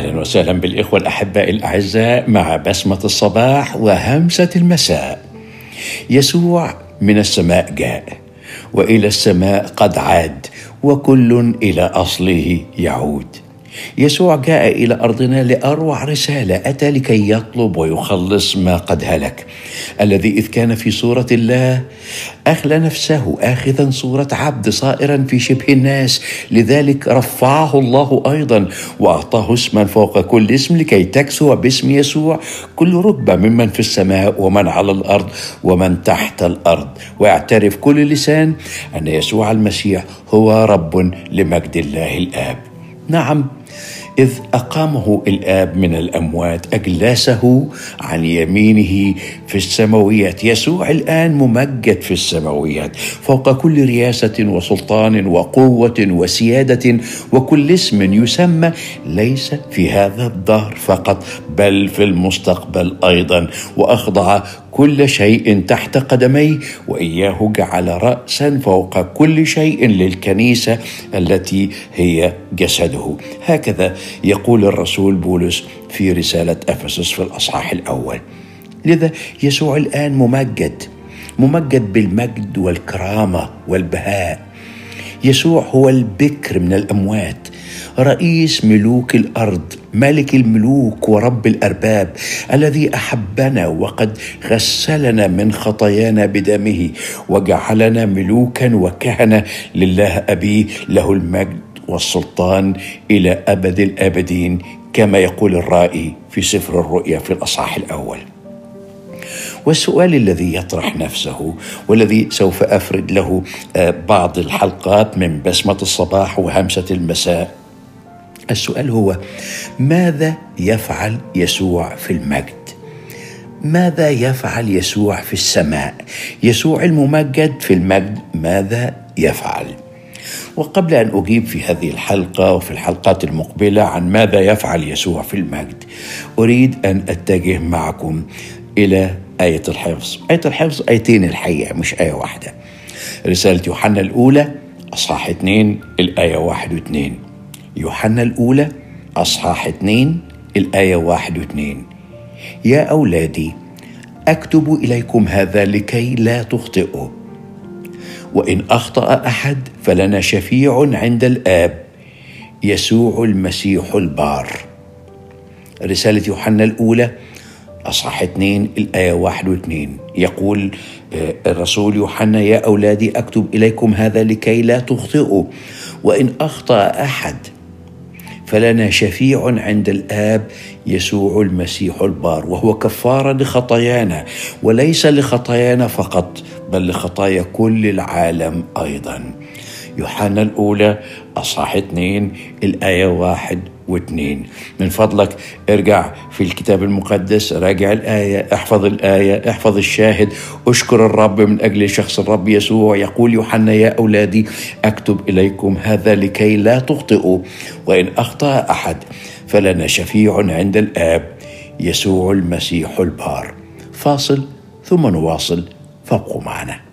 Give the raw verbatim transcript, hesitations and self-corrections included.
أهلا وسهلا بالإخوة الأحباء الأعزاء مع بسمة الصباح وهمسة المساء. يسوع من السماء جاء، وإلى السماء قد عاد، وكل إلى أصله يعود. يسوع جاء إلى أرضنا لأروع رسالة، أتى لكي يطلب ويخلص ما قد هلك. الذي إذ كان في صورة الله أخلى نفسه آخذا صورة عبد صائرا في شبه الناس، لذلك رفعه الله أيضا وأعطاه اسما فوق كل اسم، لكي تكسو باسم يسوع كل ركبة ممن في السماء ومن على الأرض ومن تحت الأرض، ويعترف كل لسان أن يسوع المسيح هو رب لمجد الله الآب. نعم، إذ أقامه الآب من الأموات أجلسه عن يمينه في السماويات. يسوع الآن ممجد في السماويات فوق كل رياسة وسلطان وقوة وسيادة وكل اسم يسمى، ليس في هذا الدهر فقط بل في المستقبل أيضا، وأخضع كل شيء تحت قدميه، وإياه جعل رأسا فوق كل شيء للكنيسة التي هي جسده. هكذا يقول الرسول بولس في رسالة أفسس في الأصحاح الأول. لذا يسوع الآن ممجد ممجد بالمجد والكرامة والبهاء. يسوع هو البكر من الأموات، رئيس ملوك الأرض، ملك الملوك ورب الأرباب، الذي أحبنا وقد غسلنا من خطايانا بدمه وجعلنا ملوكا وكهنة لله أبيه، له المجد والسلطان إلى أبد الآبدين، كما يقول الرائي في سفر الرؤيا في الأصحاح الأول. والسؤال الذي يطرح نفسه والذي سوف أفرد له بعض الحلقات من بسمة الصباح وهمسة المساء، السؤال هو: ماذا يفعل يسوع في المجد؟ ماذا يفعل يسوع في السماء؟ يسوع الممجد في المجد ماذا يفعل؟ وقبل أن أجيب في هذه الحلقة وفي الحلقات المقبلة عن ماذا يفعل يسوع في المجد، أريد أن أتجه معكم إلى آية الحفظ. آية الحفظ آيتين الحقيقة، مش آية واحدة. رسالة يوحنا الأولى أصحاح اثنين الآية واحد واثنين. يوحنا الأولى أصحاح اثنين الآية واحد واثنين: يا أولادي أكتب إليكم هذا لكي لا تخطئوا، وإن أخطأ أحد فلنا شفيع عند الآب، يسوع المسيح البار. رسالة يوحنا الأولى أصحاح اثنين الآية واحد واثنين، يقول الرسول يوحنا: يا أولادي أكتب إليكم هذا لكي لا تخطئوا، وإن أخطأ أحد فلنا شفيع عند الآب، يسوع المسيح البار، وهو كفارة لخطايانا، وليس لخطايانا فقط بل لخطايا كل العالم أيضا. يوحنا الأولى أصحاح اثنين الآية واحد واثنين. من فضلك ارجع في الكتاب المقدس، راجع الآية، احفظ الآية، احفظ الشاهد، اشكر الرب من أجل شخص الرب يسوع. يقول يوحنا: يا أولادي أكتب إليكم هذا لكي لا تخطئوا، وإن أخطأ أحد فلنا شفيع عند الآب، يسوع المسيح البار. فاصل ثم نواصل، فابقوا معنا.